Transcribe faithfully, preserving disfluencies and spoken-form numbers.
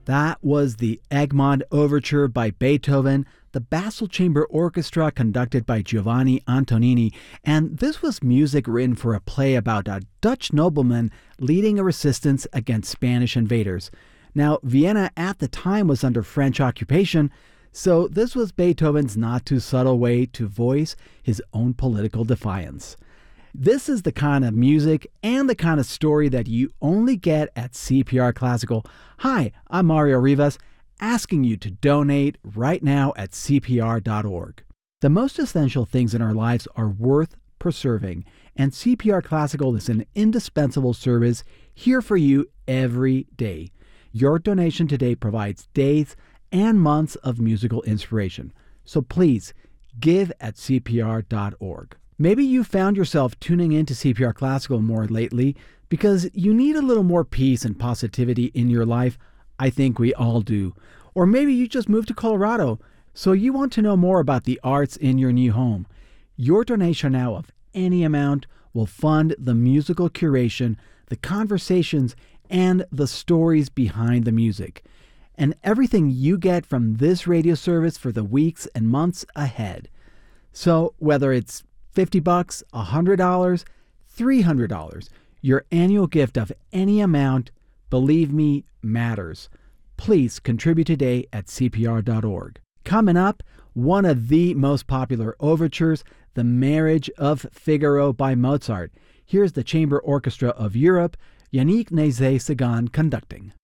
That was the Egmont Overture by Beethoven, the Basel Chamber Orchestra conducted by Giovanni Antonini, and this was music written for a play about a Dutch nobleman leading a resistance against Spanish invaders. Now, Vienna at the time was under French occupation, so this was Beethoven's not too subtle way to voice his own political defiance. This is the kind of music and the kind of story that you only get at C P R Classical. Hi, I'm Mario Rivas, asking you to donate right now at C P R dot org. The most essential things in our lives are worth preserving, and C P R Classical is an indispensable service here for you every day. Your donation today provides days and months of musical inspiration. So please, give at C P R dot org. Maybe you found yourself tuning into C P R Classical more lately because you need a little more peace and positivity in your life. I think we all do. Or maybe you just moved to Colorado, so you want to know more about the arts in your new home. Your donation now of any amount will fund the musical curation, the conversations, and the stories behind the music. And everything you get from this radio service for the weeks and months ahead. So whether it's fifty bucks, one hundred dollars, three hundred dollars, your annual gift of any amount, believe me, matters. Please contribute today at C P R dot org. Coming up, one of the most popular overtures, The Marriage of Figaro by Mozart. Here's the Chamber Orchestra of Europe, Yannick Nézet-Séguin conducting.